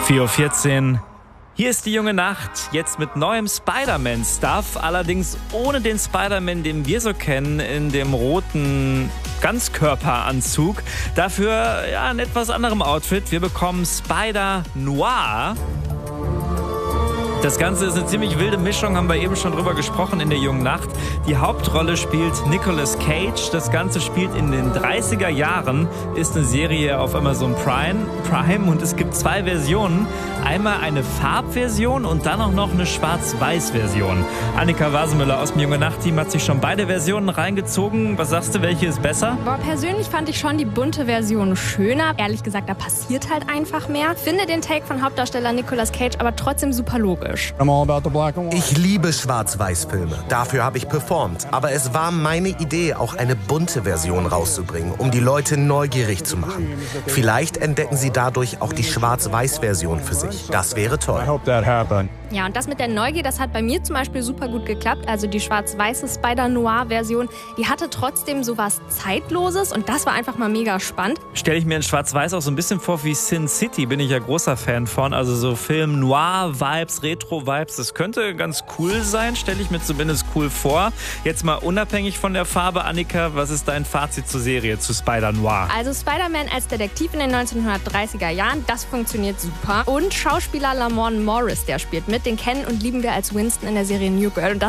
4:14 Uhr. Hier ist die junge Nacht, jetzt mit neuem Spider-Man-Stuff, allerdings ohne den Spider-Man, den wir so kennen, in dem roten Ganzkörperanzug. Dafür in etwas anderem Outfit. Wir bekommen Spider-Noir. Das Ganze ist eine ziemlich wilde Mischung, haben wir eben schon drüber gesprochen in der jungen Nacht. Die Hauptrolle spielt Nicolas Cage. Das Ganze spielt in den 30er Jahren, ist eine Serie auf Amazon Prime und es gibt zwei Versionen. Einmal eine Farbversion und dann auch noch eine Schwarz-Weiß-Version. Annika Wasemüller aus dem Junge Nacht-Team hat sich schon beide Versionen reingezogen. Was sagst du, welche ist besser? Persönlich fand ich schon die bunte Version schöner. Ehrlich gesagt, da passiert halt einfach mehr. Finde den Take von Hauptdarsteller Nicolas Cage aber trotzdem super logisch. Ich liebe Schwarz-Weiß-Filme. Dafür habe ich performt. Aber es war meine Idee, auch eine bunte Version rauszubringen, um die Leute neugierig zu machen. Vielleicht entdecken sie dadurch auch die Schwarz-Weiß-Version für sich. Das wäre toll. Ja, und das mit der Neugier, das hat bei mir zum Beispiel super gut geklappt. Also die schwarz-weiße Spider-Noir-Version, die hatte trotzdem sowas Zeitloses und das war einfach mal mega spannend. Stelle ich mir in Schwarz-Weiß auch so ein bisschen vor wie Sin City, bin ich ja großer Fan von. Also so Film-Noir-Vibes, Retro-Vibes, das könnte ganz cool sein, stelle ich mir zumindest cool vor. Jetzt mal unabhängig von der Farbe, Annika, was ist dein Fazit zur Serie, zu Spider-Noir? Also Spider-Man als Detektiv in den 1930er Jahren, das funktioniert super. Und Schauspieler Lamorne Morris, der spielt mit, den kennen und lieben wir als Winston in der Serie New Girl. Und